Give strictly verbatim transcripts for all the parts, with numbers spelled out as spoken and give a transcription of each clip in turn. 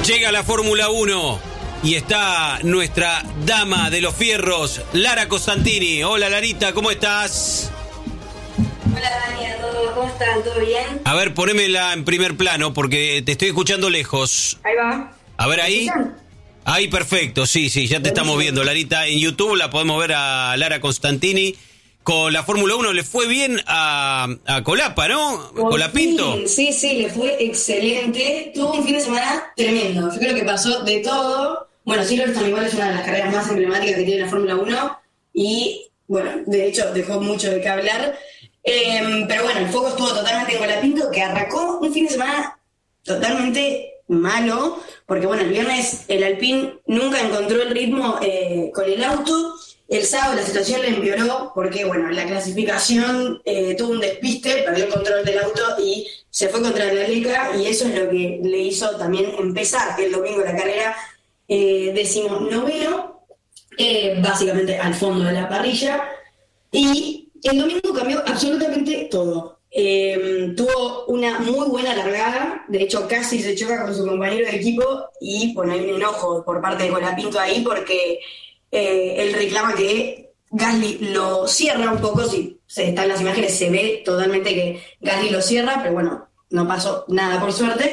Llega la Fórmula uno y está nuestra dama de los fierros, Lara Costantini. Hola, Larita, ¿cómo estás? Hola, Dani, ¿cómo están? ¿Todo bien? A ver, ponémela en primer plano porque te estoy escuchando lejos. Ahí va. A ver, ahí. Ahí, perfecto, sí, sí, ya te estamos viendo, Larita. En YouTube la podemos ver a Lara Costantini. Con la Fórmula uno le fue bien a, a Colapa, ¿no? Por Colapinto. fin, sí, sí, le fue excelente. Tuvo un fin de semana tremendo. Yo creo que pasó de todo. Bueno, Silverstone igual es una de las carreras más emblemáticas que tiene la Fórmula uno. Y, bueno, de hecho dejó mucho de qué hablar. Eh, pero bueno, el foco estuvo totalmente en Colapinto, que arrancó un fin de semana totalmente malo. Porque, bueno, el viernes el Alpine nunca encontró el ritmo eh, con el auto. El sábado la situación le empeoró porque, bueno, la clasificación eh, tuvo un despiste, perdió el control del auto y se fue contra la leca, y eso es lo que le hizo también empezar el domingo la carrera eh, decimonoveno, eh, básicamente al fondo de la parrilla, y el domingo cambió absolutamente todo. Eh, tuvo una muy buena largada, de hecho casi se choca con su compañero de equipo y, bueno, hay un enojo por parte de Colapinto ahí porque... Eh, él reclama que Gasly lo cierra un poco. Si se están las imágenes se ve totalmente que Gasly lo cierra, pero bueno, no pasó nada por suerte.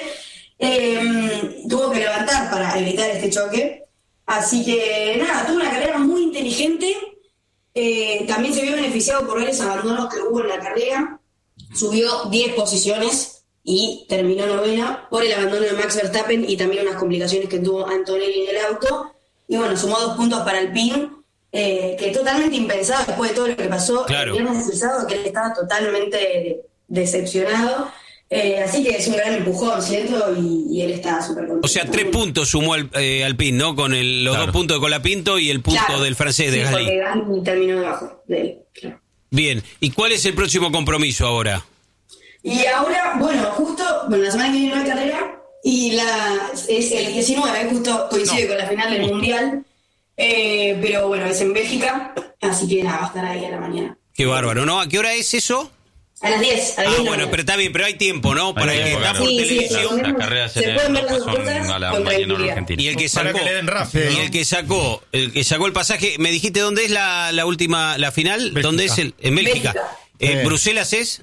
Eh, tuvo que levantar para evitar este choque, así que nada, tuvo una carrera muy inteligente. Eh, también se vio beneficiado por varios abandonos que hubo en la carrera. Subió diez posiciones y terminó novena por el abandono de Max Verstappen y también unas complicaciones que tuvo Antonelli en el auto. Y bueno, sumó dos puntos para Alpine, eh, que totalmente impensado después de todo lo que pasó. Claro. El viernes pasado, que él estaba totalmente decepcionado. Eh, así que es un gran empujón, ¿cierto? Y, y él está súper contento. O sea, tres puntos sumó al, eh, Alpine, ¿no? Con el, los Claro. dos puntos de Colapinto y el punto Claro. del francés de Sí, Gasly. porque Gasly terminó debajo de él, claro. Bien, ¿y cuál es el próximo compromiso ahora? Y ahora, bueno, justo, bueno, la semana que viene no hay carrera. Y la, es el diecinueve, justo coincide no. con la final del Mundial, eh, pero bueno, es en Bélgica, así que nada, va a estar ahí a la mañana. Qué bárbaro, ¿no? ¿A qué hora es eso? A las diez. A las Ah, diez bueno, no. pero está bien, pero hay tiempo, ¿no? Para Hay el que tiempo, está claro. por Sí, sí, televisión. sí. Las carreras Se se pueden ver las son dos cosas a la con mañana en tranquilidad. Argentina. Y el que Para sacó, que le den rápido, y ¿no? el que sacó, el que sacó el pasaje, ¿me dijiste dónde es la, la última, la final? Bélgica. ¿Dónde es el? En Bélgica. Bélgica. ¿En Sí. Bruselas es?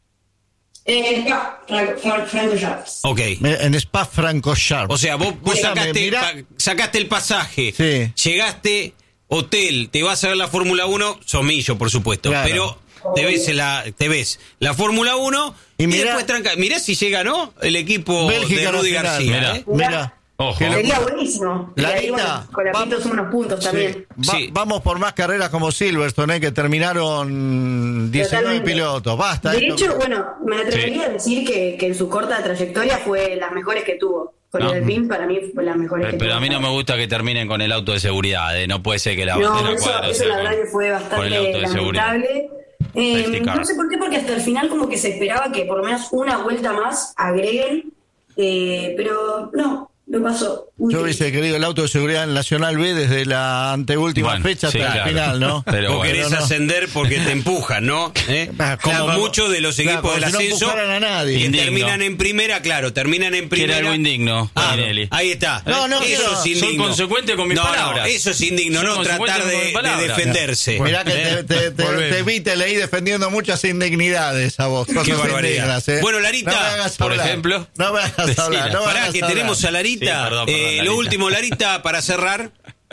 Eh, no, Franco, Franco, Franco Jacques. Ok. En Spa-Francorchamps. O sea, vos, vos Escúchame, sacaste, mirá. pa- sacaste el pasaje, Sí. llegaste, hotel, te vas a ver la Fórmula uno, sos millo, por supuesto, Claro. pero te ves la, te ves la Fórmula uno y, Y mirá- después tranca. Mirá si llega, ¿no? El equipo Bélgica de Rudy nacional, García. mirá. ¿eh? Mira. Ojo. Que le- Sería buenísimo. Y ahí, Larita, bueno, con la Pinto suma unos puntos también. Sí. Va- Sí. Vamos por más carreras como Silverstone, eh, que terminaron diecinueve Totalmente. pilotos. Basta. De esto- hecho, bueno, me atrevería a decir que, que en su corta trayectoria fue las mejores que tuvo. Con No. el Alpine, para mí, fue las mejores que Pero tuvo. a mí no me gusta que terminen con el auto de seguridad, ¿eh? No puede ser que la, No, de la eso, cuadra eso sea la con- verdad que fue con el bastante auto de seguridad. lamentable. Eh, Safety car. no sé por qué, porque hasta el final como que se esperaba que por lo menos una vuelta más agreguen, eh, pero no, no pasó. Uy, Yo hubiese querido el auto de seguridad en Nacional B desde la anteúltima Bueno, fecha sí, hasta claro. el final, ¿no? Pero Vos bueno, querés no. ascender porque te empujan, ¿no? ¿Eh? Ah, Como claro, muchos de los claro, equipos como del si no ascenso empujaran a nadie. que Indigno. terminan en primera, claro, terminan en Quiere primera. algo indigno, Ah, Marinelli. ahí está. No, no, eso quiero- es soy indigno. consecuente con mis no, palabras. No, eso es indigno, Soy no consecuente tratar con de, mis de palabras. defenderse. Mirá que Eh, te, te, te, volvemos. te vi, te leí defendiendo muchas indignidades a vos. Cosas Qué barbaridad. indignas, ¿eh? Bueno, Larita, no me hagas por hablar. ejemplo. No me hagas Decila. hablar. No me Pará, hagas que hablar. tenemos a Larita. Sí, perdón, perdón, Eh, Larita. Lo último, Larita, para cerrar.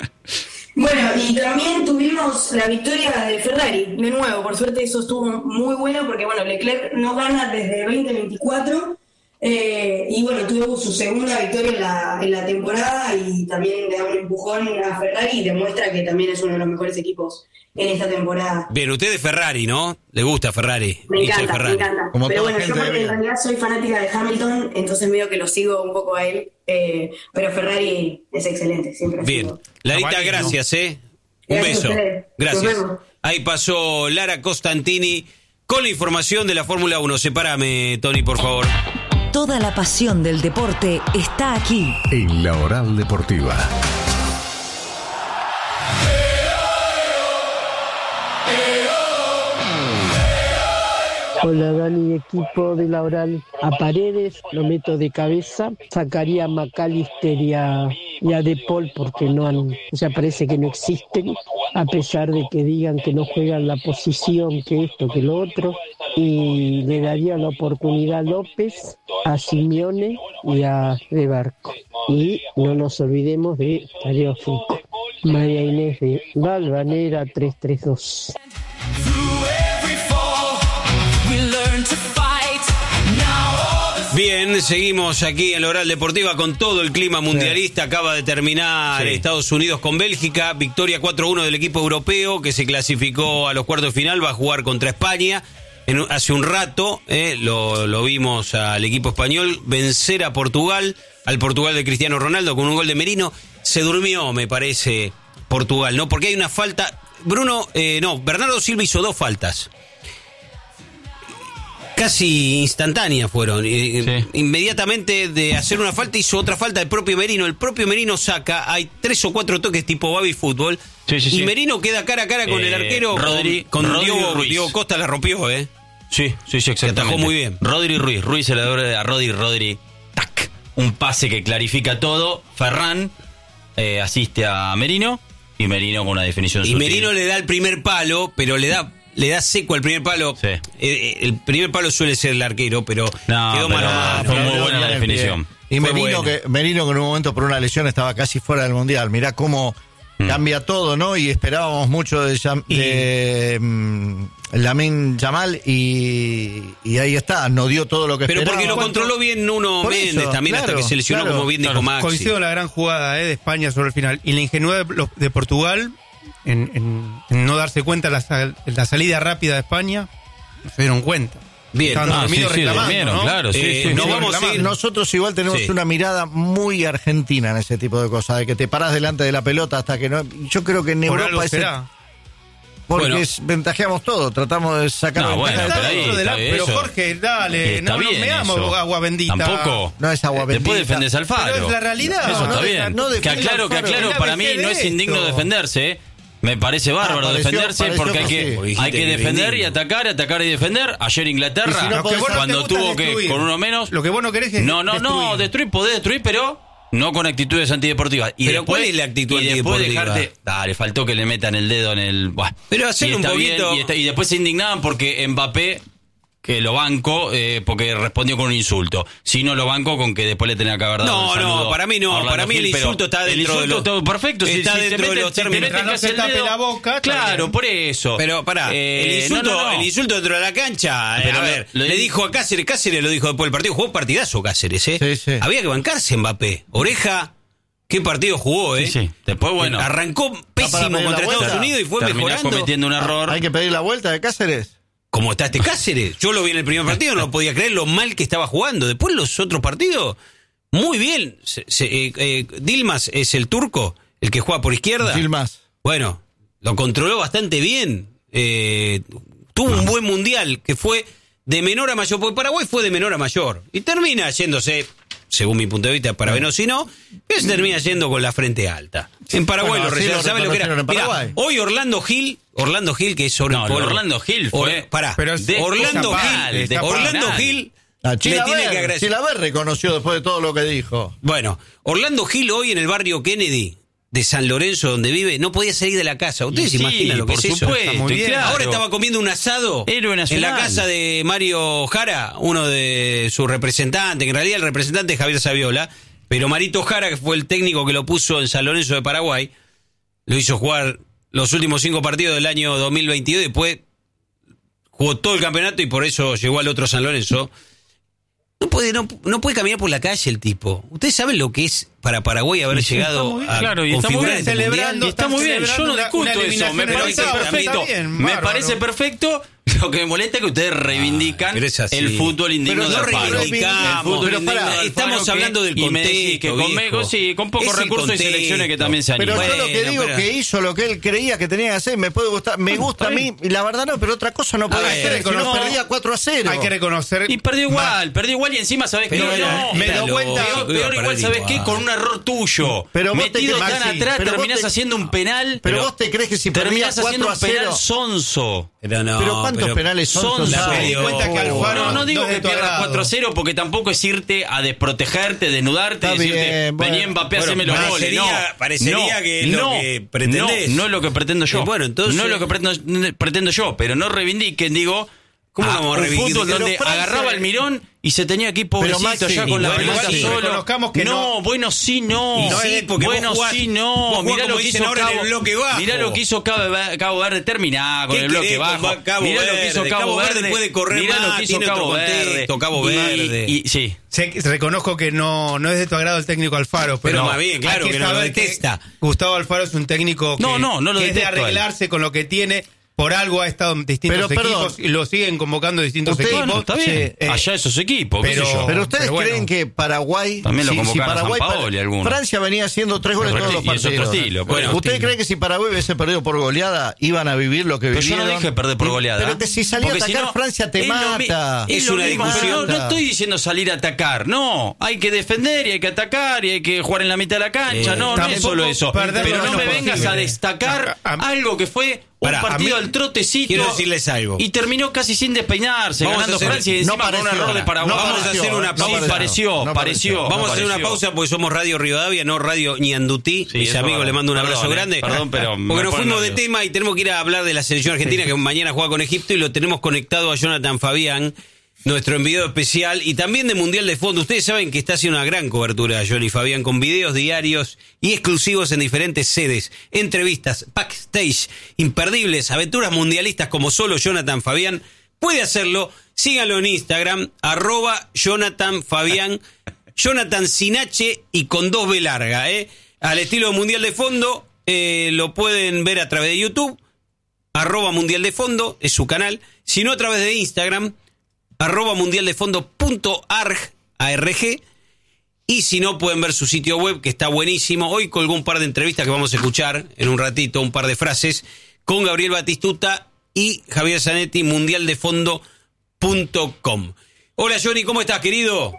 Bueno, y también tuvimos la victoria de Ferrari, de nuevo, por suerte eso estuvo muy bueno porque, bueno, Leclerc no gana desde veinte veinticuatro eh, y, bueno, tuvo su segunda victoria en la, en la temporada y también le da un empujón a Ferrari y demuestra que también es uno de los mejores equipos en esta temporada. Bien, usted es Ferrari, ¿no? Le gusta Ferrari. Me hincha de encanta, me Ferrari. encanta. Como pero toda bueno, yo gente de porque en bien. realidad soy fanática de Hamilton, entonces medio que lo sigo un poco a él, eh, pero Ferrari es excelente, siempre ha Bien. sido. Larita, Amarillo. gracias, ¿eh? Un Gracias a beso. ustedes. Gracias. Nos vemos. Ahí pasó Lara Costantini con la información de la Fórmula uno. Sepárame, Tony, por favor. Toda la pasión del deporte está aquí. En la Oral Deportiva. Hola Dani, equipo de la Oral. A Paredes lo meto de cabeza, sacaría a McAllister y a, y a De Paul porque no han, o sea, parece que no existen, a pesar de que digan que no juegan la posición, que esto, que lo otro, y le daría la oportunidad a López, a Simeone y a De Barco. Y no nos olvidemos de Tagliafico. María Inés de Valvanera tres tres dos. Bien, seguimos aquí en la Oral Deportiva con todo el clima mundialista. Acaba de terminar sí. Estados Unidos con Bélgica. Victoria cuatro uno del equipo europeo que se clasificó a los cuartos de final. Va a jugar contra España. En, hace un rato eh, lo, lo vimos al equipo español vencer a Portugal, al Portugal de Cristiano Ronaldo con un gol de Merino. Se durmió, me parece, Portugal, ¿no? Porque hay una falta. Bruno, eh, no, Bernardo Silva hizo dos faltas. Casi instantáneas fueron. Sí. Inmediatamente de hacer una falta hizo otra falta el propio Merino. El propio Merino saca, hay tres o cuatro toques tipo baby fútbol. Sí, sí, y sí. Merino queda cara a cara con eh, el arquero. Rodri, con, con Rodri Diego, Ruiz. Diego Costa la rompió, ¿eh? Sí, sí, sí, exactamente. Atajó muy bien. Rodri Ruiz. Ruiz se la doble a Rodri, Rodri. Tac. Un pase que clarifica todo. Ferran eh, asiste a Merino. Y Merino con una definición Y sutil. Merino le da el primer palo, pero le da... Le da seco al primer palo. Sí. Eh, el primer palo suele ser el arquero, pero no, quedó mano a mano. Fue muy buena la definición. Y Merino que, Merino que en un momento por una lesión estaba casi fuera del Mundial. Mirá cómo mm. cambia todo, ¿no? Y esperábamos mucho de, de um, Lamine Yamal y, y ahí está, no dio todo lo que pero esperábamos. Pero porque lo controló bien Nuno por Méndez eso, también, claro, hasta que se lesionó, claro, como bien dijo Maxi. Coincido en la gran jugada eh, de España sobre el final. Y la ingenuidad de, de Portugal... En, en, en no darse cuenta la, la salida rápida de España, no se dieron cuenta. Bien, estaban ah, dormidos sí, sí, reclamando, ¿no? Claro, sí, eh, sí, no sí, vamos a ir. Nosotros igual tenemos sí. una mirada muy argentina en ese tipo de cosas, de que te paras delante de la pelota hasta que no. Yo creo que en Por Europa es porque bueno. es, ventajeamos todo, tratamos de sacar no, ventaja. Bueno, pero, ahí, de la, pero Jorge, dale, no, no me amo agua bendita. Tampoco. No es agua bendita. Después defendes al Faro. Pero es la realidad. Eso no, está no, bien. No que aclaro, que aclaro, para mí no es indigno esto. defenderse, ¿eh? Me parece bárbaro ah, pareció, defenderse pareció porque hay que, sí. hay que defender y atacar, atacar y defender. Ayer Inglaterra, si no cuando no tuvo que con uno menos. Lo que vos no querés es No, no, destruir. no, destruir, podés destruir, pero no con actitudes antideportivas. Y pero después, ¿cuál es la actitud y después antideportiva? Dejarte, dale, faltó que le metan el dedo en el. Buah. Pero hacer un poquito. Bien, y, está, y después se indignaban porque Mbappé. Que lo banco eh, porque respondió con un insulto. Si no lo banco con que después le tenía que haber dado No, un saludo no, para mí no. Para mí el Gil, insulto está dentro el insulto de los... Todo perfecto. Está si, dentro si de meten, los términos. Si no se tape dedo, la boca. Claro, por eso. Pero pará, eh, el, insulto, no, no, no. el insulto dentro de la cancha. Pero, a ver, le dijo a Cáceres, Cáceres lo dijo después del partido. Jugó partidazo Cáceres, ¿eh? Sí, sí. Había que bancarse Mbappé. Oreja... ¿Qué partido jugó, eh? Sí, sí. Después, bueno. Arrancó pésimo contra Estados Unidos y fue Terminás mejorando. cometiendo un error. Hay que pedir la vuelta de Cáceres. Como está este Cáceres. Yo lo vi en el primer partido, no lo podía creer lo mal que estaba jugando. Después los otros partidos, muy bien. Se, se, eh, eh, Dilmas es el turco, el que juega por izquierda. Dilmas. Bueno, lo controló bastante bien. Eh, tuvo un buen mundial que fue de menor a mayor. Porque Paraguay fue de menor a mayor. Y termina yéndose, según mi punto de vista, para Venosi no, pero se termina yendo con la frente alta. En Paraguay bueno, lo reserva, ¿sabe lo que era? Mirá, hoy Orlando Gil, Orlando Gil que es sobre no, el polo. Orlando Gil fue, Or, pará, pero Orlando Gil, de Orlando Gil le tiene que agradecer. Chilaver reconoció después de todo lo que dijo. Bueno, Orlando Gil hoy en el barrio Kennedy de San Lorenzo, donde vive, no podía salir de la casa. ¿Ustedes sí, se imaginan lo que por es supuesto, eso? Muy bien. Ahora estaba comiendo un asado en la casa de Mario Jara, uno de sus representantes, que en realidad el representante es Javier Saviola, pero Marito Jara, que fue el técnico que lo puso en San Lorenzo de Paraguay, lo hizo jugar los últimos cinco partidos del año dos mil veintidós y después jugó todo el campeonato y por eso llegó al otro San Lorenzo. No puede, no, no puede caminar por la calle el tipo. ¿Ustedes saben lo que es para Paraguay haber sí, llegado a claro, y configurar este celebrando, y está muy bien, yo no discuto eso, me parece perfecto. Bien, me parece perfecto. Lo que me molesta es que ustedes reivindican ah, el fútbol indigno pero no de Alfaro. Reivindicamos, el fútbol pero para, estamos que, hablando del contexto, que con México, sí, con pocos recursos y selecciones que también se animan. Pero yo lo que bueno, digo pero... que hizo lo que él creía que tenía que hacer, me puede gustar, me bueno, gusta a mí, y la verdad no, pero otra cosa no puede hacer, si no perdía cuatro a cero. Hay que reconocer. Y perdió igual, perdió igual y encima sabés que no, me doy cuenta, peor igual sabés que con un error tuyo, metido tan atrás terminás haciendo un penal. Pero vos te crees que si terminás haciendo un penal sonso. Pero no, pero ¿cuántos los penales son, son la medio... cuenta que Alfaro no, no digo no que pierdas cuatro a cero porque tampoco es irte a desprotegerte, desnudarte y decirte, bien, bueno, vení Mbappé, bueno, haceme los goles. No, parecería no, que es no, lo que pretendés. No, no es lo que pretendo yo. Y bueno, entonces... No es lo que pretendo, pretendo yo, pero no reivindiquen, digo... ¿Cómo a vamos a un reivindicar? fútbol donde Francia... agarraba el mirón y se tenía que ir pobrecito allá con la pelota sí, solo. reconozcamos que no, no. bueno sí, no. Y sí, porque bueno vos jugás- sí, vos no. jugás Mirá como lo que dicen hizo ahora en Cabo, el bloque bajo. mirá lo que hizo Cabo, Cabo Verde, terminá con ¿Qué el bloque querés con bajo. Cabo Mirá lo que hizo Verde? Cabo, Cabo Verde Verde, puede correr mirá más, lo que hizo tiene otro Cabo Verde. contexto, Cabo Y- Verde. Y, sí. Sé, reconozco que no, no es de tu agrado el técnico Alfaro, pero, Pero más bien, claro, hay que no lo saber detesta. Gustavo Alfaro es un técnico que, No, no, no lo que es de detesto a él. arreglarse con lo que tiene. Por algo ha estado en distintos Pero, equipos perdón. y lo siguen convocando distintos Usted- equipos. Bueno, está bien. Sí, eh, Allá esos equipos, qué pero- sé yo. Pero ustedes Pero bueno. creen que Paraguay... También lo si- si convocaron a Paraguay Sampaoli, para- algunos. Francia venía haciendo tres goles Pero todos los y es otro partidos. estilo, pues. Bueno, ¿ustedes estilo. creen que si Paraguay hubiese perdido por goleada, iban a vivir lo que Pero yo vivieron? no dije perder por goleada. Pero que si salía a Porque si atacar no, Francia te es lo mi- mata. Es, Es lo una mismo, discusión. pero No, no estoy diciendo salir a atacar, no. Hay que defender y hay que atacar y hay que jugar en la mitad de la cancha. Eh, no, no es tampoco solo eso. perder Pero lo no me menos vengas posible. a destacar A- a- algo que fue un Pará, partido a mí- al trotecito. Quiero decirles algo. Y terminó casi sin despeinarse, Vamos a ganando hacer- Francia y no encima con un pareció, error de Paraguay. no Vamos a pareció, hacer una no pausa. Sí, pareció, no pareció. pareció. Vamos a hacer una pareció. pausa porque somos Radio Rivadavia, no Radio Ñandutí. Sí, Mis eso amigos va. le mando un Perdón, abrazo eh, grande. perdón, pero me porque nos ponen fuimos de nervioso. tema y tenemos que ir a hablar de la selección argentina que mañana juega con Egipto y lo tenemos conectado a Jonathan Fabián, nuestro enviado especial, y también de Mundial de Fondo. Ustedes saben que está haciendo una gran cobertura Johnny Fabián con videos diarios y exclusivos en diferentes sedes, entrevistas, backstage, imperdibles, aventuras mundialistas como solo Jonathan Fabián puede hacerlo. Síganlo en Instagram, arroba Jonathan Fabián, Jonathan sin H y con dos B larga, ¿eh? Al estilo Mundial de Fondo, eh, lo pueden ver a través de YouTube, arroba Mundial de Fondo, es su canal, sino a través de Instagram, arroba mundialdefondo.arg, A R G, y si no pueden ver su sitio web que está buenísimo. Hoy colgó un par de entrevistas que vamos a escuchar en un ratito, un par de frases con Gabriel Batistuta y Javier Zanetti, mundialdefondo punto com. Hola Johnny, ¿cómo estás, querido?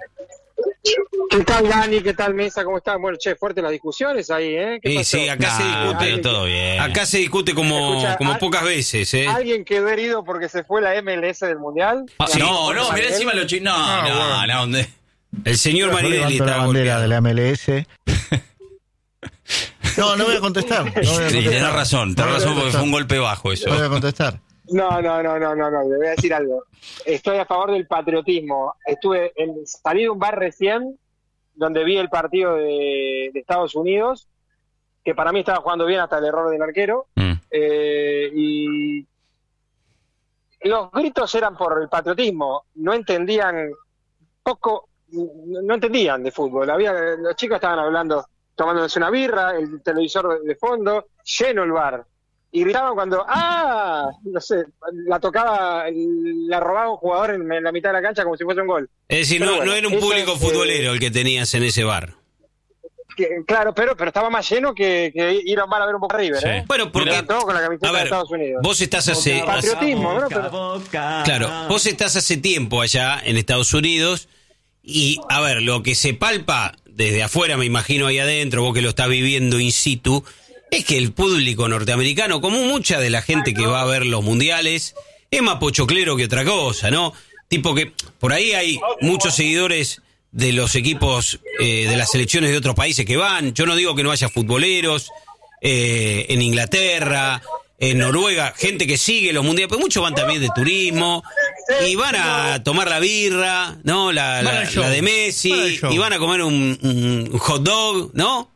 ¿Qué tal, Dani? ¿Qué tal, Mesa? ¿Cómo están? Bueno, che, fuertes las discusiones ahí, ¿eh? ¿Qué Sí, pasó? sí, acá se Nah, discute. pero todo bien. Acá se discute como, Escucha, como al- pocas veces, ¿eh? ¿Alguien quedó herido porque se fue la M L S del Mundial? Ah, Sí. no, no, ¿Para mirá él? encima los chinos. No, Ah, no, bueno. no, ¿dónde? El señor Yo Marinelli levanto la está bandera golpeado. de la M L S. No, no voy a contestar. No voy a Sí, contestar. tenés razón, tenés No voy a razón porque fue un contestar. golpe bajo eso. No voy a contestar. No, no, no, no, no, no, le voy a decir algo. Estoy a favor del patriotismo. Estuve en, salí de un bar recién donde vi el partido de, de Estados Unidos, que para mí estaba jugando bien hasta el error del arquero, Mm. eh, y los gritos eran por el patriotismo. No entendían poco, no entendían de fútbol. Había, los chicos estaban hablando, tomándose una birra, el televisor de fondo, lleno el bar. Y gritaban cuando, ah, no sé, la tocaba, la robaba un jugador en, en la mitad de la cancha como si fuese un gol. Es decir, Pero no, bueno, no era un eso público es, futbolero eh, el que tenías en ese bar. Que, claro, pero pero estaba más lleno que, que ir a un bar a ver un Boca River, Sí. ¿eh? Bueno, porque, Mirá, todo con la camiseta a ver, de Estados Unidos. vos estás hace... Patriotismo, ¿no? Pero- Claro, vos estás hace tiempo allá en Estados Unidos y, a ver, lo que se palpa desde afuera, me imagino ahí adentro, vos que lo estás viviendo in situ, es que el público norteamericano, como mucha de la gente que va a ver los mundiales, es más pochoclero que otra cosa, ¿no? Tipo que por ahí hay muchos seguidores de los equipos eh, de las selecciones de otros países que van. Yo no digo que no haya futboleros eh, en Inglaterra, en Noruega, gente que sigue los mundiales, pero muchos van también de turismo y van a tomar la birra, ¿no? La, Van la, al show. la de Van al Messi, show. y van a comer un, un hot dog, ¿no?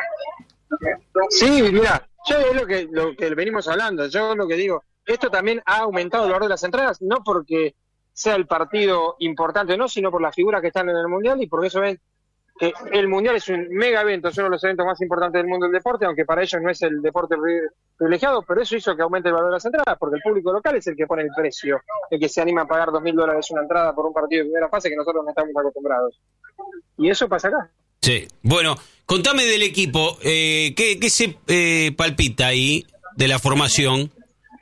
Sí, mira, yo es lo que, lo que venimos hablando. Yo lo que digo, esto también ha aumentado el valor de las entradas, no porque sea el partido importante o no, sino por las figuras que están en el Mundial y porque eso ven que el Mundial es un mega evento, es uno de los eventos más importantes del mundo del deporte, aunque para ellos no es el deporte pri- privilegiado, pero eso hizo que aumente el valor de las entradas, porque el público local es el que pone el precio, el que se anima a pagar dos mil dólares una entrada por un partido de primera fase que nosotros no estamos acostumbrados. Y eso pasa acá. Sí. Bueno, contame del equipo, eh, ¿qué, qué se eh, palpita ahí de la formación?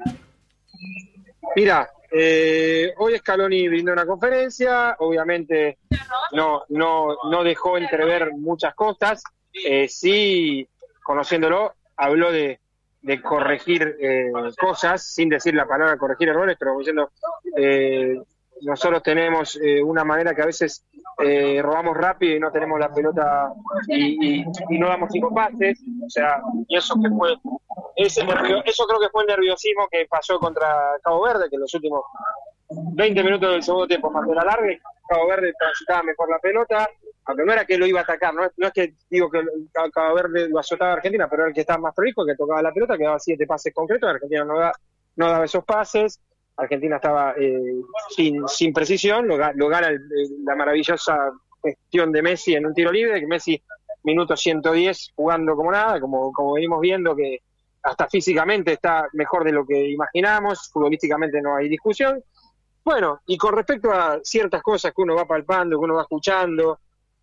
Mira, eh, hoy Scaloni brindó una conferencia, obviamente no no no dejó entrever muchas cosas, eh, sí, conociéndolo, habló de, de corregir eh, cosas, sin decir la palabra corregir errores, pero diciendo, eh, nosotros tenemos eh, una manera que a veces eh, robamos rápido y no tenemos la pelota y, y, y no damos cinco pases, o sea, y eso que fue ese nervio, eso creo que fue el nerviosismo que pasó contra Cabo Verde, que en los últimos veinte minutos del segundo tiempo, más de la larga, Cabo Verde transitaba mejor la pelota, aunque no era que lo iba a atacar, no es, no es que digo que Cabo Verde lo azotaba a Argentina, pero era el que estaba más prolijo, que tocaba la pelota, que daba siete pases concretos, Argentina no, da, no daba esos pases, Argentina estaba eh, sin, sin precisión, lo, lo gana el, la maravillosa gestión de Messi en un tiro libre, que Messi minuto ciento diez jugando como nada, como, como venimos viendo que hasta físicamente está mejor de lo que imaginamos, futbolísticamente no hay discusión. Bueno, y con respecto a ciertas cosas que uno va palpando, que uno va escuchando,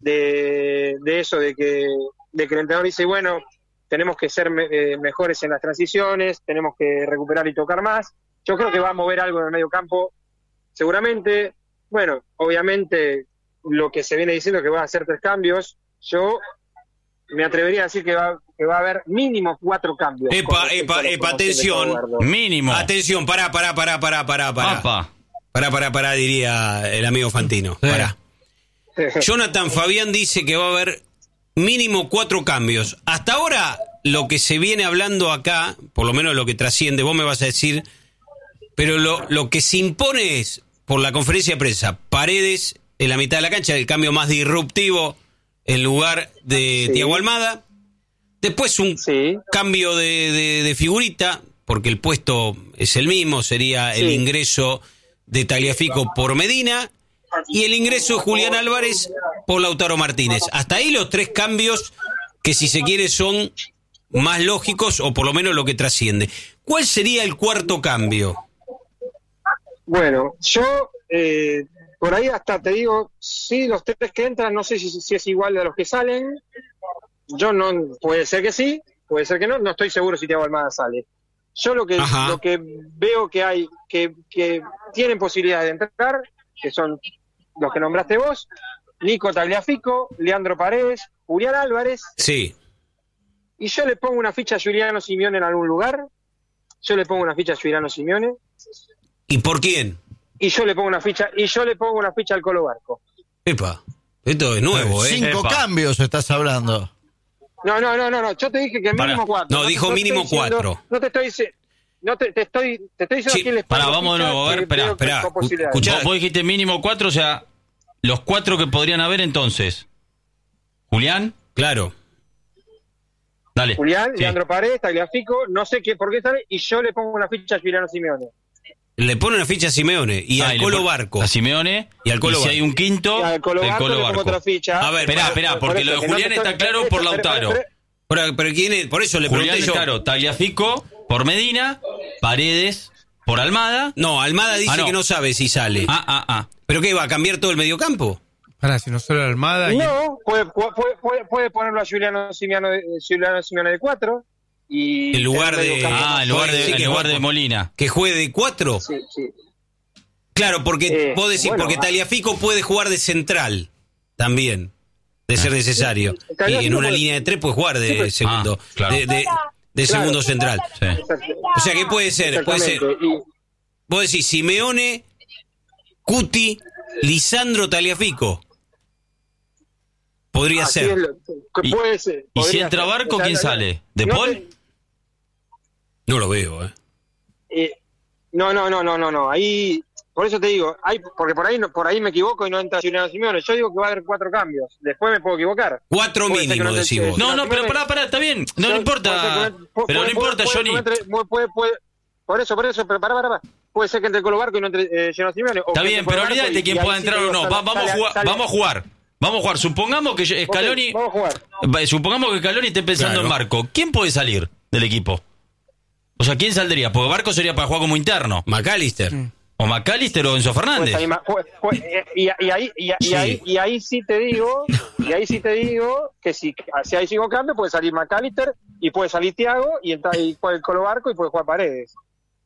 de, de eso de que, de que el entrenador dice, bueno, tenemos que ser me, eh, mejores en las transiciones, tenemos que recuperar y tocar más. Yo creo que va a mover algo en el medio campo, seguramente. Bueno, obviamente lo que se viene diciendo que va a hacer tres cambios, yo me atrevería a decir que va, que va a haber mínimo cuatro cambios. Epa, epa, epa, atención. Mínimo. Atención, pará, pará, pará, pará, pará, pará. Apa. Pará, pará, pará, diría el amigo Fantino. Sí. Pará. Jonathan Fabián dice que va a haber mínimo cuatro cambios. Hasta ahora, lo que se viene hablando acá, por lo menos lo que trasciende, vos me vas a decir, pero lo, lo que se impone es, por la conferencia de prensa, Paredes en la mitad de la cancha, el cambio más disruptivo en lugar de sí. Thiago Almada. Después un sí. cambio de, de, de figurita, porque el puesto es el mismo, sería sí. el ingreso de Tagliafico por Medina y el ingreso de Julián Álvarez por Lautaro Martínez. Hasta ahí los tres cambios que, si se quiere, son más lógicos, o por lo menos lo que trasciende. ¿Cuál sería el cuarto cambio? Bueno, yo eh, por ahí hasta te digo, sí, los tres que entran, no sé si, si es igual a los que salen. Yo no, puede ser que sí, puede ser que no, no estoy seguro si Thiago Almada sale. Yo lo que Ajá. lo que veo que hay, que, que tienen posibilidades de entrar, que son los que nombraste vos, Nico Tagliafico, Leandro Paredes, Julián Álvarez. Sí. Y yo le pongo una ficha a Giuliano Simeone en algún lugar. Yo le pongo una ficha a Giuliano Simeone. ¿Y por quién? Y yo le pongo una ficha, y yo le pongo una ficha al Colo Barco. Epa, esto es nuevo, ¿eh? Cinco Epa. cambios estás hablando. No, no, no, no, no. Yo te dije que mínimo Para. cuatro. No, dijo no mínimo diciendo, cuatro. No te estoy diciendo. No te, te estoy te estoy diciendo sí, quién les Para, vamos de nuevo, a ver, espera, espera. Vos, vos dijiste mínimo cuatro, o sea, los cuatro que podrían haber entonces. Julián. Claro. Dale. Julián, sí. Leandro Paredes, Tagliafico, no sé qué, por qué sale, y yo le pongo una ficha a Giuliano Simeone. Le pone una ficha a Simeone y ah, al y Colo Barco. A Simeone y al Colo y si hay un quinto, al Colo el Barco. Colo Barco. Otra ficha. A ver, espera, espera, porque lo de Julián no está claro por Lautaro. Pero, pero, pero quién es, por eso le Julián pregunté yo. Claro, Tagliafico por Medina, Paredes por Almada. No, Almada dice ah, no. que no sabe si sale. Ah, ah, ah. ¿Pero qué, va a cambiar todo el mediocampo? Para, si no solo Almada. Y... No, puede, puede, puede, puede ponerlo a Giuliano Simeone de, Giuliano Simeone de cuatro. Y en lugar de ah en lugar de, sí, en lugar de Molina, que juegue de cuatro. Sí, sí. Claro, porque eh, vos decís, bueno, porque Tagliafico puede jugar de central también, de ser necesario. Sí, y en una puede... línea de tres puede jugar de sí, segundo, ah, claro. de, de, de claro. segundo central. Sí. O sea, ¿qué puede ser? Puede ser. Y... Vos decís Simeone, Cuti, Lisandro, Tagliafico. Podría Así ser. Lo, y, puede ser. ¿Y si entra Barco, quién sale? ¿De Paul? No, te... no lo veo, ¿eh? eh. No, no, no, no, no, no. Ahí, por eso te digo, hay, porque por ahí, por ahí me equivoco y no entra Giuliano Simeone. Yo digo que va a haber cuatro cambios. Después me puedo equivocar. Cuatro mínimo, no decís vos. No, no, pero pará, pará, está bien. No le importa. Pero no importa, Johnny. Por eso, por eso, pero pará, pará, pará. Puede ser que entre Colo Barco y no entre eh, Giuliano Simeone. Está bien, pero olvídate quién pueda entrar o no. Vamos a jugar, vamos a jugar. Vamos a jugar. Supongamos que Scaloni. Vamos a jugar. Supongamos que Scaloni esté pensando claro. en Barco. ¿Quién puede salir del equipo? O sea, ¿quién saldría? Porque Barco sería para jugar como interno. McAllister. Mm. O McAllister o Enzo Fernández. Pues ahí, pues, pues, y, y, ahí, y, y, sí. ahí, y ahí sí te digo, y ahí sí te digo que si, si hay cinco cambios puede salir McAllister y puede salir Thiago y entra ahí juega el Colo Barco y puede jugar Paredes.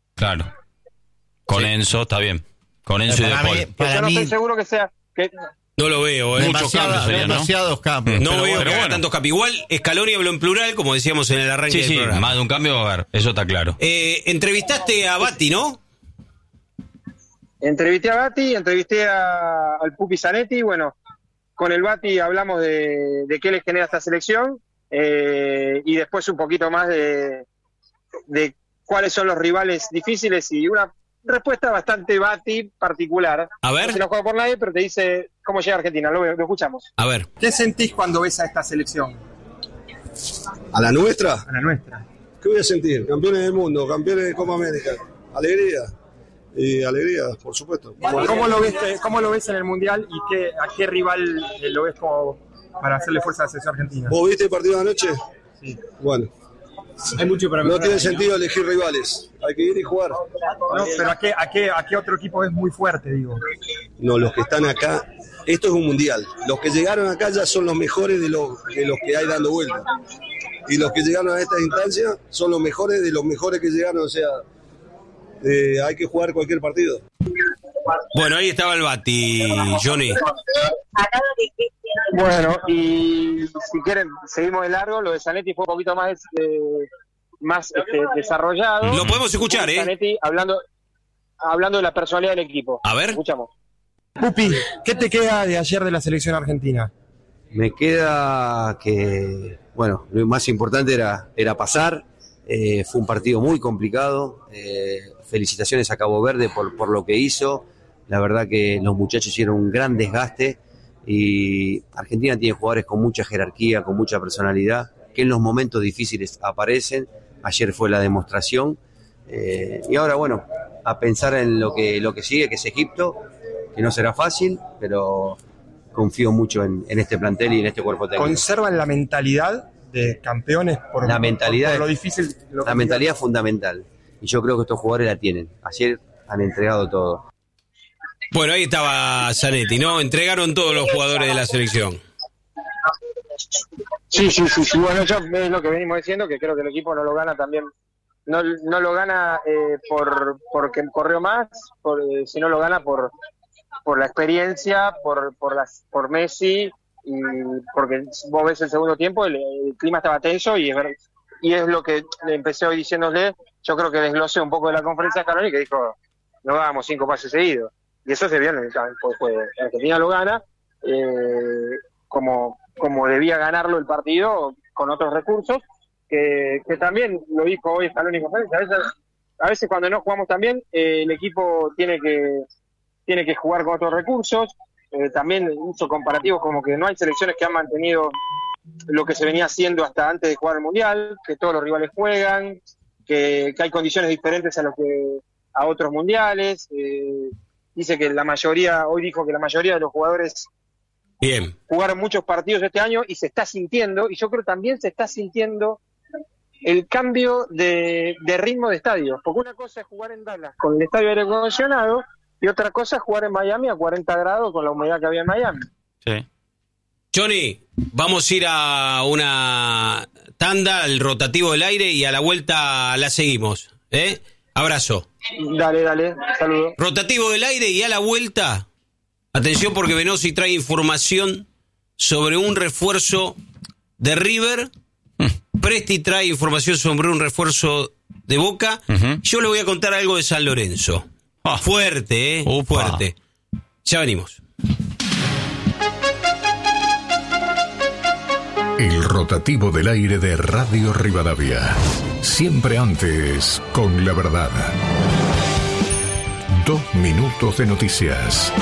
Claro. Con sí. Enzo, está bien. Con Enzo y De Paul. Yo no mí... estoy seguro que sea... Que, No lo veo, ¿eh? Muchos cambios serían, ¿no? Demasiados cambios. No Pero veo bueno, que haga bueno. tantos cambios. Igual, Scaloni habló en plural, como decíamos en el arranque Sí, del sí, programa. más de un cambio va a haber, eso está claro. Eh, entrevistaste a Batti, ¿no? Entrevisté a Batti, entrevisté a, al Pupi Zanetti, bueno, con el Batti hablamos de, de qué les genera esta selección, eh, y después un poquito más de, de cuáles son los rivales difíciles, y una respuesta bastante Batti particular. A ver. No se la juega por nadie, pero te dice cómo llega Argentina, lo, lo escuchamos. A ver. ¿Qué sentís cuando ves a esta selección? ¿A la nuestra? A la nuestra. ¿Qué voy a sentir? Campeones del mundo, campeones de Copa América. Alegría. Y alegría, por supuesto. ¿Cómo lo ves, cómo lo ves en el Mundial y qué, a qué rival eh, lo ves como para hacerle fuerza a la selección argentina? ¿Vos viste el partido de anoche? Sí. Bueno. Hay mucho para No mejorar tiene ahí, sentido ¿no? elegir rivales. Hay que ir y jugar. No, pero ¿a qué, a, qué, ¿a qué otro equipo es muy fuerte, digo? No, los que están acá, esto es un mundial. Los que llegaron acá ya son los mejores de los, de los que hay dando vuelta. Y los que llegaron a esta instancia son los mejores de los mejores que llegaron. O sea, eh, hay que jugar cualquier partido. Bueno, ahí estaba el Batti, Johnny. Bueno, y si quieren, seguimos de largo. Lo de Zanetti fue un poquito más, eh, más este, desarrollado. Lo podemos escuchar, ¿eh? Zanetti hablando, hablando de la personalidad del equipo. A ver. Escuchamos. Pupi, ¿qué te queda de ayer de la selección argentina? Me queda que, bueno, lo más importante era, era pasar. Eh, fue un partido muy complicado. Eh, felicitaciones a Cabo Verde por, por lo que hizo. La verdad que los muchachos hicieron un gran desgaste y Argentina tiene jugadores con mucha jerarquía, con mucha personalidad, que en los momentos difíciles aparecen. Ayer fue la demostración. Eh, y ahora, bueno, a pensar en lo que, lo que sigue, que es Egipto, que no será fácil, pero confío mucho en, en este plantel y en este cuerpo técnico. ¿Conservan la mentalidad de campeones por, la mentalidad, por, por lo difícil? Lo la mentalidad es fundamental y yo creo que estos jugadores la tienen. Ayer han entregado todo. Bueno, ahí estaba Zanetti, ¿no? Entregaron todos los jugadores de la selección. Sí, sí, sí, sí. Bueno, yo es lo que venimos diciendo, que creo que el equipo no lo gana también. No, no lo gana eh, por porque corrió más, por, eh, sino lo gana por por la experiencia, por por las por Messi, y porque vos ves el segundo tiempo, el, el clima estaba tenso y es ver, y es lo que le empecé hoy diciéndole. Yo creo que desglosé un poco de la conferencia de Scaloni, que dijo, no hagamos cinco pases seguidos. Y eso se vio en el campo. Pues, Argentina lo gana, eh, como, como debía ganarlo el partido, con otros recursos, que, que también lo dijo hoy Scaloni en conferencia. A veces, a veces cuando no jugamos tan bien, eh, el equipo tiene que, tiene que jugar con otros recursos. Eh, también hizo comparativos como que no hay selecciones que han mantenido lo que se venía haciendo hasta antes de jugar el Mundial, que todos los rivales juegan, que, que hay condiciones diferentes a lo que a otros mundiales. Eh, dice que la mayoría, hoy dijo que la mayoría de los jugadores Bien. jugaron muchos partidos este año y se está sintiendo, y yo creo también se está sintiendo el cambio de, de ritmo de estadio, porque una cosa es jugar en Dallas con el estadio aire acondicionado y otra cosa es jugar en Miami a cuarenta grados con la humedad que había en Miami. Sí. Johnny, vamos a ir a una tanda, al rotativo del aire, y a la vuelta la seguimos. ¿eh? Abrazo. Dale, dale, saludos. Rotativo del aire y a la vuelta. Atención, porque Venosi trae información sobre un refuerzo de River. Presti trae información sobre un refuerzo de Boca. Uh-huh. Yo le voy a contar algo de San Lorenzo. Ah. Fuerte, ¿eh? Opa. Fuerte. Ya venimos. El rotativo del aire de Radio Rivadavia. Siempre antes, con la verdad. Dos minutos de noticias.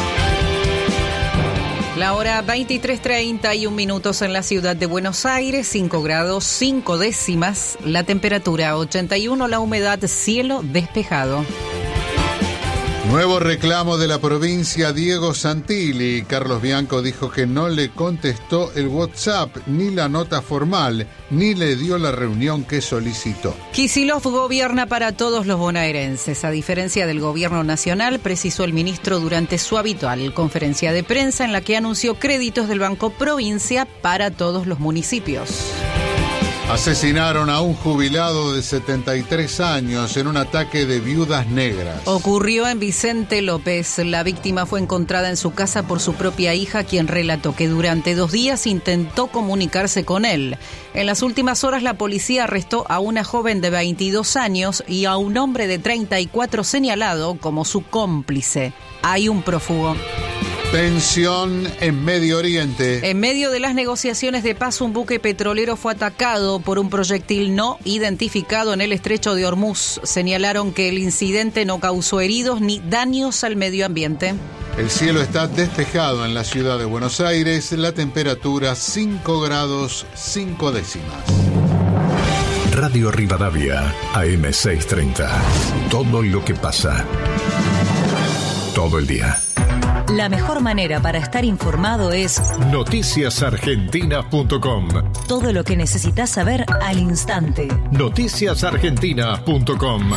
La hora veintitrés treinta y un minutos en la ciudad de Buenos Aires, cinco grados cinco décimas, la temperatura ochenta y uno, la humedad cielo despejado. Nuevo reclamo de la provincia. Diego Santilli. Carlos Bianco dijo que no le contestó el WhatsApp, ni la nota formal, ni le dio la reunión que solicitó. Kicillof gobierna para todos los bonaerenses. A diferencia del gobierno nacional, precisó el ministro durante su habitual conferencia de prensa en la que anunció créditos del Banco Provincia para todos los municipios. Asesinaron a un jubilado de setenta y tres años en un ataque de viudas negras. Ocurrió en Vicente López. La víctima fue encontrada en su casa por su propia hija, quien relató que durante dos días intentó comunicarse con él. En las últimas horas, la policía arrestó a una joven de veintidós años y a un hombre de treinta y cuatro señalado como su cómplice. Hay un prófugo. Tensión en Medio Oriente. En medio de las negociaciones de paz, un buque petrolero fue atacado por un proyectil no identificado en el estrecho de Hormuz. Señalaron que el incidente no causó heridos ni daños al medio ambiente. El cielo está despejado en la ciudad de Buenos Aires. La temperatura cinco grados cinco décimas. Radio Rivadavia, A M seiscientos treinta. Todo lo que pasa. Todo el día. La mejor manera para estar informado es noticias argentinas punto com. Todo lo que necesitas saber al instante. noticias argentinas punto com.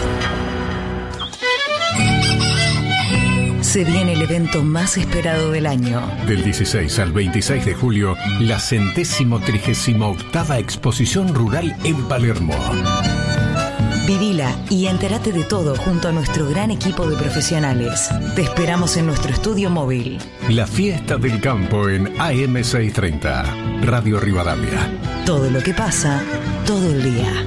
Se viene el evento más esperado del año. Del dieciséis al veintiséis de julio, la centésimo trigésima octava exposición rural en Palermo. Vivila y entérate de todo junto a nuestro gran equipo de profesionales. Te esperamos en nuestro estudio móvil. La fiesta del campo en A M seiscientos treinta. Radio Rivadavia. Todo lo que pasa, todo el día.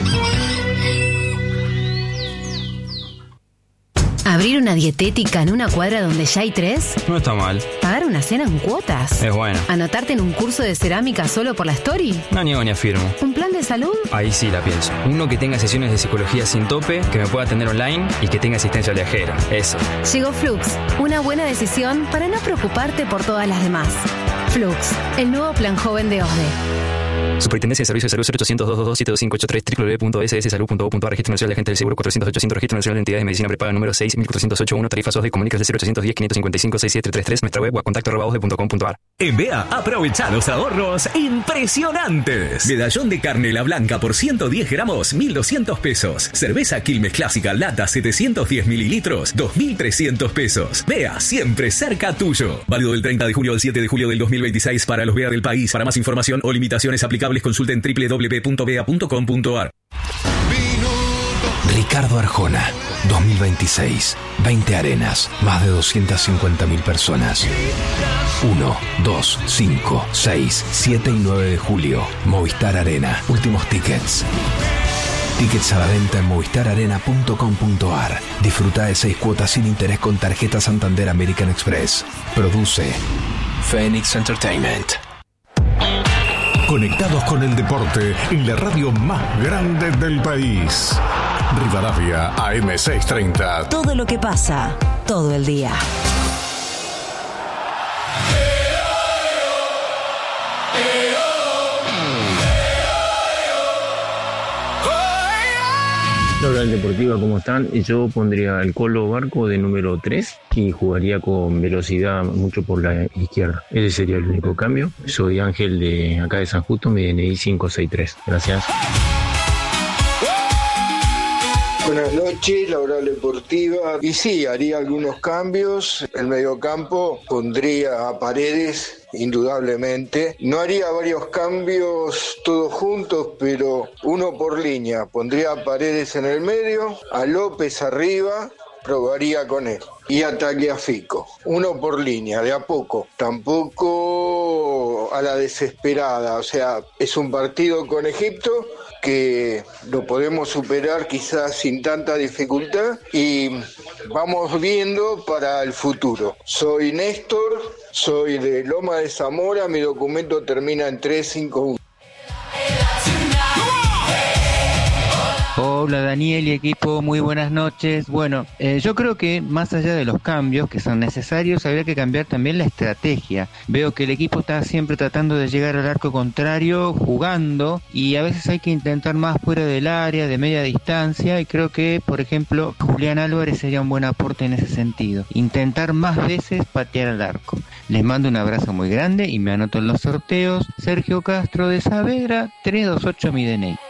¿Abrir una dietética en una cuadra donde ya hay tres? No está mal. ¿Pagar una cena en cuotas? Es bueno. ¿Anotarte en un curso de cerámica solo por la story? No niego ni afirmo. ¿Un plan de salud? Ahí sí la pienso. Uno que tenga sesiones de psicología sin tope, que me pueda atender online y que tenga asistencia al viajero. Eso. Llegó Flux. Una buena decisión para no preocuparte por todas las demás. Flux, el nuevo plan joven de O S D E. Superintendencia de Servicios de Salud cero ochocientos, doscientos veintidós, siete dos cinco ocho tres, doble u doble u doble u punto s s salud punto gov punto a r. Registro Nacional de Agentes del Seguro cuatrocientos ochocientos. Registro Nacional de Entidades de Medicina Prepaga número seis mil cuatrocientos ochenta y uno. Tarifas O S D E. Comunícase cero ochocientos diez, quinientos cincuenta y cinco, sesenta y siete treinta y tres. Nuestra web o a contacto arroba o s d e punto com punto a r. En B E A, aprovecha los ahorros impresionantes. Medallón de carne la blanca por ciento diez gramos, mil doscientos pesos. Cerveza Quilmes Clásica lata setecientos diez mililitros, dos mil trescientos pesos. B E A, siempre cerca tuyo. Válido del treinta de julio al siete de julio del dos mil veintiséis para los B E A del país. Para más información o limitaciones aplicables, consulten doble u doble u doble u punto b e a punto com punto a r. Ricardo Arjona, dos mil veintiséis. veinte arenas, más de doscientas cincuenta mil personas. uno, dos, cinco, seis, siete y nueve de julio. Movistar Arena. Últimos tickets. Tickets a la venta en movistar arena punto com punto a r. Disfruta de seis cuotas sin interés con tarjeta Santander American Express. Produce Phoenix Entertainment. Conectados con el deporte en la radio más grande del país. Rivadavia, A M seiscientos treinta. Todo lo que pasa, todo el día. Hola Deportiva, ¿cómo están? Yo pondría el Colo Barco de número tres y jugaría con velocidad mucho por la izquierda. Ese sería el único cambio. Soy Ángel de acá de San Justo, mi D N I cinco seis tres. Gracias. Buenas noches, la hora deportiva. Y sí, haría algunos cambios. El mediocampo pondría a Paredes, indudablemente. No haría varios cambios todos juntos, pero uno por línea. Pondría a Paredes en el medio, a López arriba, probaría con él. Y a Tagliafico. Uno por línea, de a poco. Tampoco a la desesperada. O sea, es un partido con Egipto que lo podemos superar quizás sin tanta dificultad y vamos viendo para el futuro. Soy Néstor, soy de Loma de Zamora, mi documento termina en tres cinco uno. Hola Daniel y equipo, muy buenas noches. Bueno, eh, yo creo que más allá de los cambios que son necesarios, habría que cambiar también la estrategia. Veo que el equipo está siempre tratando de llegar al arco contrario, jugando, y a veces hay que intentar más fuera del área, de media distancia, y creo que, por ejemplo, Julián Álvarez sería un buen aporte en ese sentido. Intentar más veces patear al arco. Les mando un abrazo muy grande y me anoto en los sorteos. Sergio Castro de Saavedra, tres dos ocho mi D N I.